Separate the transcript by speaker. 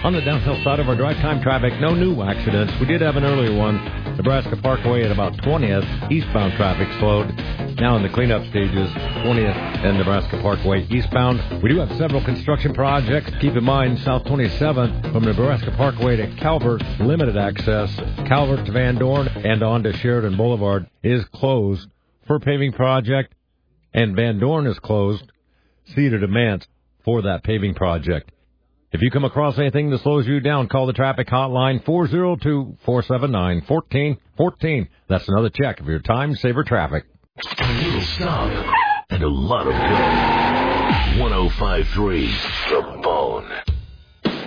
Speaker 1: On the downhill side of our drive time traffic, no new accidents. We did have an earlier one. Nebraska Parkway at about 20th. Eastbound traffic slowed. Now in the cleanup stages, 20th and Nebraska Parkway eastbound. We do have several construction projects. Keep in mind, South 27th from Nebraska Parkway to Calvert, limited access. Calvert to Van Dorn and on to Sheridan Boulevard is closed for paving project. And Van Dorn is closed. See the demands for that paving project. If you come across anything that slows you down, call the traffic hotline 402-479-1414. That's another check of your time saver traffic.
Speaker 2: A little stop and a lot of go. 105.3 The Bone.